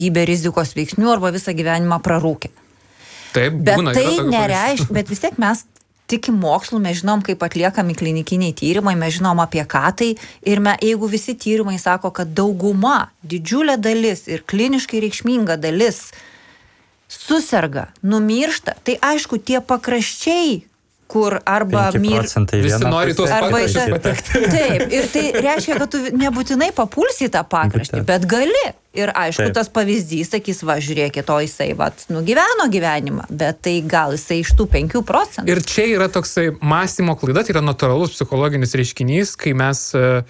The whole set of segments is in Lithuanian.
daugybę rizikos veiksnių arba visą gyvenimą prarūkė. Taip, Bet būna, tai yra tokių nereiškia, bet vis tiek mes tikim mokslu, mes žinom, kaip atliekami klinikiniai tyrimai, mes žinom apie ką tai ir jeigu visi tyrimai sako, kad dauguma, didžiulė dalis ir kliniškai reikšminga dalis suserga, numiršta, tai aišku, tie pakraščiai, kur arba visi nori tuos pakraščius patekti. Taip, ir tai reiškia, kad tu nebūtinai papulsi į tą pakraštį, bet gali. Ir aišku, tas pavyzdys, sakys, va, žiūrėkit, o jisai, nugyveno gyvenimą, bet tai gal jisai iš tų 5%. Ir čia yra toksai mąstymo klaida, tai yra natūralus psichologinis reiškinys, kai mes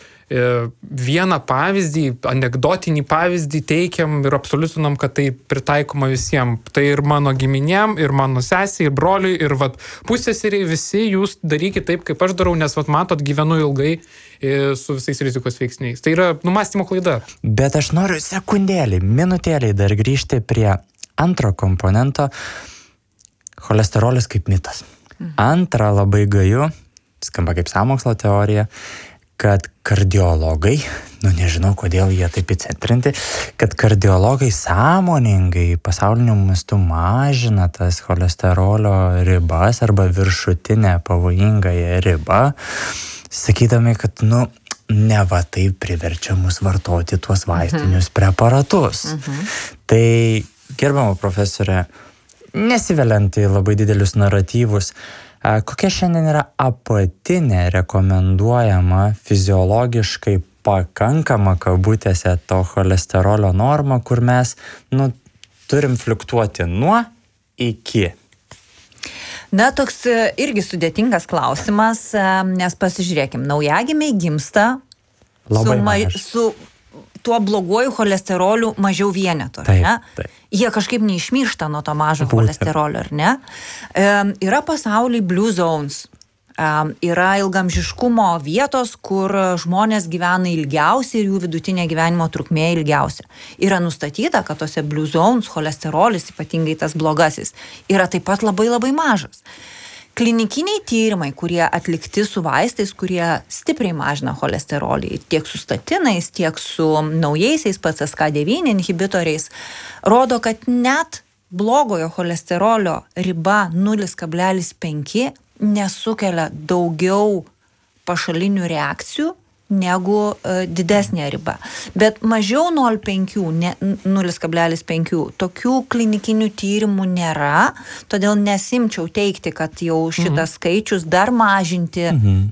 vieną pavyzdį, anekdotinį pavyzdį teikiam ir absoliutinam, kad tai pritaikoma visiems. Tai ir mano giminėm, ir mano sesiai, ir broliui, ir pusseseriai, visi jūs darykit taip, kaip aš darau, nes matot, gyvenu ilgai su visais rizikos veiksniais. Tai yra mąstymo klaida. Bet aš noriu sekundėlį, minutėlį dar grįžti prie antro komponento – cholesterolis kaip mitas. Antra, labai gaju, skamba kaip sąmokslo teorija, kad kardiologai, nežinau, kodėl jie taip įcentrinti, kad kardiologai sąmoningai pasauliniu mastu mažina tas cholesterolio ribas arba viršutinę pavojingąją ribą, sakydami, kad, neva tai priverčia mus vartoti tuos vaistinius preparatus. Tai, gerbiama profesorė, nesiveliant į labai didelius naratyvus, kokia šiandien yra apatinė rekomenduojama fiziologiškai pakankama kabutėse to cholesterolio norma, kur mes, turim fliuktuoti nuo iki? Toks irgi sudėtingas klausimas, nes pasižiūrėkim, naujagimiai gimsta su tuo bloguoju cholesteroliu mažiau vieneto, ar ne? Taip. Jie kažkaip neišmiršta nuo to mažo cholesterolio, ar ne? Yra pasaulyje blue zones. Yra ilgamžiškumo vietos, kur žmonės gyvena ilgiausiai ir jų vidutinė gyvenimo trukmė ilgiausia. Yra nustatyta, kad tose blue zones cholesterolis, ypatingai tas blogasis, yra taip pat labai labai mažas. Klinikiniai tyrimai, kurie atlikti su vaistais, kurie stipriai mažina cholesterolį, tiek su statinais, tiek su naujaisiais PCSK9 inhibitoriais, rodo, kad net blogojo cholesterolio riba 0,5 nesukelia daugiau pašalinių reakcijų negu didesnė riba. Bet mažiau 0,5, tokių klinikinių tyrimų nėra, todėl nesimčiau teikti, kad jau šitas skaičius dar mažinti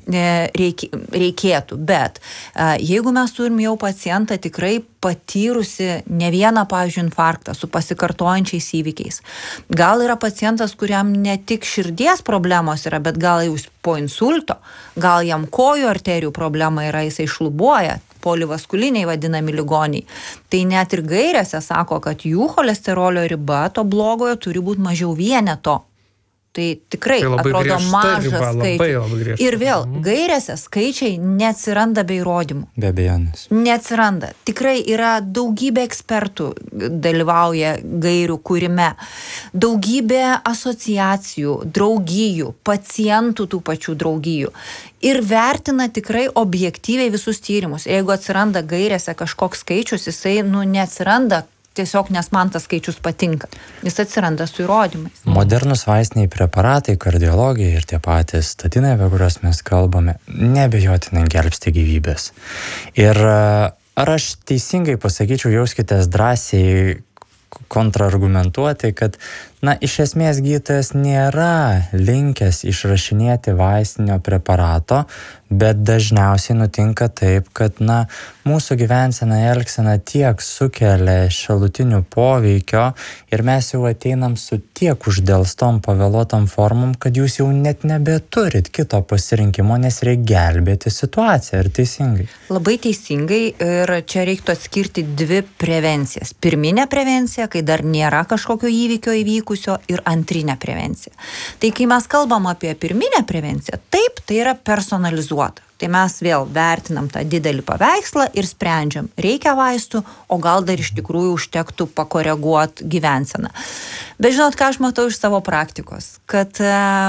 reikėtų. Bet jeigu mes turim jau pacientą tikrai patyrusi ne vieną, pavyzdžiui, infarktą su pasikartojančiais įvykiais. Gal yra pacientas, kuriam ne tik širdies problemos yra, bet gal jau po insulto, gal jam kojų arterijų problema yra, jisai šlubuoja, polivaskuliniai vadinami ligoniai. Tai net ir gairėse sako, kad jų cholesterolio riba to blogojo turi būti mažiau vieneto. Tai tikrai atrodo mažas skaičius. Ir vėl, gairėse skaičiai neatsiranda be įrodymų. Be abejonės. Neatsiranda. Tikrai yra daugybė ekspertų dalyvauja gairių kūrime. Daugybė asociacijų, draugijų, pacientų tų pačių draugijų. Ir vertina tikrai objektyviai visus tyrimus. Jeigu atsiranda gairėse kažkoks skaičius, jisai neatsiranda tiesiog, nes man tas skaičius patinka. Jis atsiranda su įrodymais. Modernus vaistiniai preparatai, kardiologija ir tie patys statinai, apie kuriuos mes kalbame, neabejotinai gelbsti gyvybės. Ir ar aš teisingai pasakyčiau, jauskitės drąsiai kontrargumentuoti, kad, iš esmės gydytojas nėra linkęs išrašinėti vaistinio preparato, bet dažniausiai nutinka taip, kad, mūsų gyvensena elgsena tiek sukelia šalutinių poveikio ir mes jau ateinam su tiek uždelstom pavėluotom formom, kad jūs jau net nebeturit kito pasirinkimo, nes reikia gelbėti situaciją. Ar teisingai? Labai teisingai, ir čia reiktų atskirti dvi prevencijas. Pirminė prevencija, kai dar nėra kažkokio įvykio įvykusio, ir antrinė prevencija. Tai kai mes kalbam apie pirminę prevenciją, taip, tai yra personalizuota. Tai mes vėl vertinam tą didelį paveikslą ir sprendžiam, reikia vaistų, o gal dar iš tikrųjų užtektų pakoreguoti gyvenseną. Bet žinot, ką aš matau iš savo praktikos, kad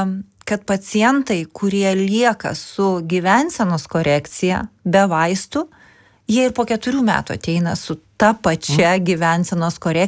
pacientai, kurie lieka su gyvensenos korekcija be vaistų, jie ir po 4 metų ateina su ta pačia gyvensenos korekcija